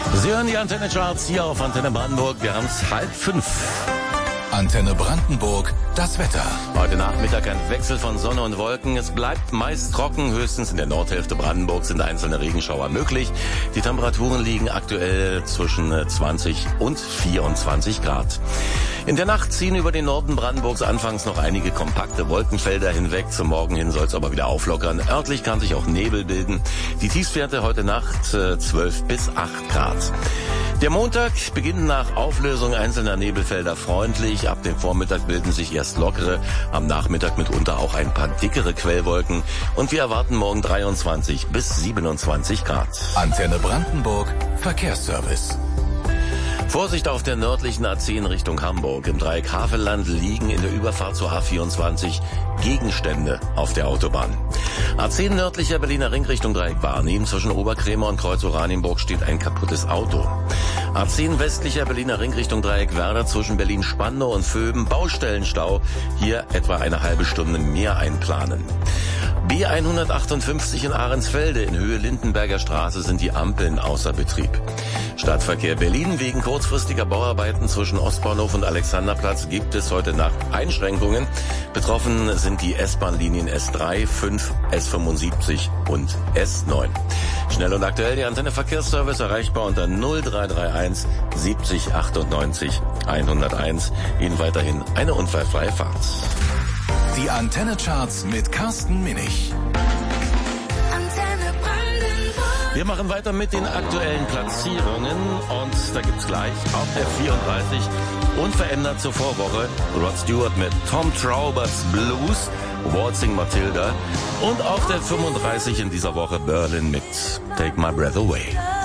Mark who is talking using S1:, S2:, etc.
S1: Sie hören die Antenne Charts hier auf Antenne Brandenburg. Wir haben es 4:30.
S2: Antenne Brandenburg, das Wetter.
S1: Heute Nachmittag ein Wechsel von Sonne und Wolken. Es bleibt meist trocken. Höchstens in der Nordhälfte Brandenburgs sind einzelne Regenschauer möglich. Die Temperaturen liegen aktuell zwischen 20 und 24 Grad. In der Nacht ziehen über den Norden Brandenburgs anfangs noch einige kompakte Wolkenfelder hinweg. Zum Morgen hin soll es aber wieder auflockern. Örtlich kann sich auch Nebel bilden. Die Tiefstwerte heute Nacht 12 bis 8 Grad. Der Montag beginnt nach Auflösung einzelner Nebelfelder freundlich. Ab dem Vormittag bilden sich erst lockere, am Nachmittag mitunter auch ein paar dickere Quellwolken. Und wir erwarten morgen 23 bis 27 Grad.
S2: Antenne Brandenburg, Verkehrsservice.
S1: Vorsicht auf der nördlichen A10 Richtung Hamburg. Im Dreieck Havelland liegen in der Überfahrt zur A24 Gegenstände auf der Autobahn. A10 nördlicher Berliner Ring Richtung Dreieck Barnim. Zwischen Oberkrämer und Kreuz Oranienburg steht ein kaputtes Auto. A10 westlicher Berliner Ring Richtung Dreieck Werder zwischen Berlin-Spandau und Vöben. Baustellenstau. Hier etwa eine halbe Stunde mehr einplanen. B158 in Ahrensfelde in Höhe Lindenberger Straße sind die Ampeln außer Betrieb. Stadtverkehr Berlin. Wegen kurzfristiger Bauarbeiten zwischen Ostbahnhof und Alexanderplatz gibt es heute Nacht Einschränkungen. Betroffen sind die S-Bahn-Linien S3, 5, S75 und S9. Schnell und aktuell die Antenne Verkehrsservice erreichbar unter 0331 70 98 101. Ihnen weiterhin eine unfallfreie Fahrt.
S2: Die Antenne Charts mit Carsten Minich.
S1: Wir machen weiter mit den aktuellen Platzierungen und da gibt's gleich auf der 34 unverändert zur Vorwoche Rod Stewart mit Tom Trauber's Blues, Waltzing Matilda und auf der 35 in dieser Woche Berlin mit Take My Breath Away.